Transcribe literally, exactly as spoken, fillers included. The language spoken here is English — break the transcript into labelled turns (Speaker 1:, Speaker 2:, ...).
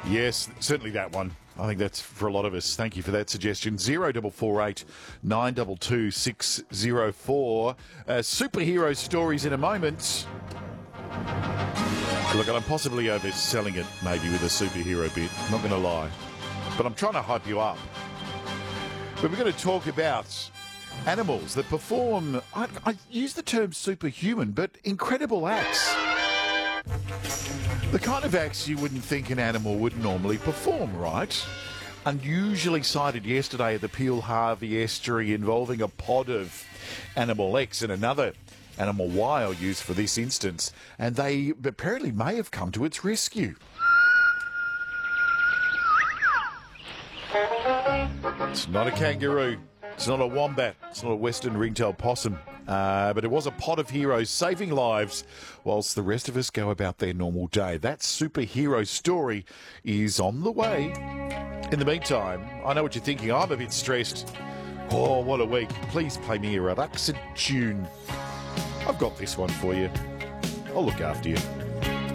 Speaker 1: Yes, certainly that one. I think that's for a lot of us. Thank you for that suggestion. Zero double four eight nine double two six zero four. Uh, superhero stories in a moment. Look, I'm possibly overselling it, maybe with a superhero bit. I'm not going to lie, but I'm trying to hype you up. But we're going to talk about animals that perform. I, I use the term superhuman, but incredible acts. The kind of acts you wouldn't think an animal would normally perform, right? Unusually sighted yesterday at the Peel Harvey estuary involving a pod of Animal X and another Animal Y I'll use for this instance, and they apparently may have come to its rescue. It's not a kangaroo. It's not a wombat. It's not a western ringtail possum. Uh, but it was a pod of heroes saving lives whilst the rest of us go about their normal day. That superhero story is on the way. In the meantime, I know what you're thinking. I'm a bit stressed. Oh, what a week. Please play me a relaxing tune. I've got this one for you. I'll look after you.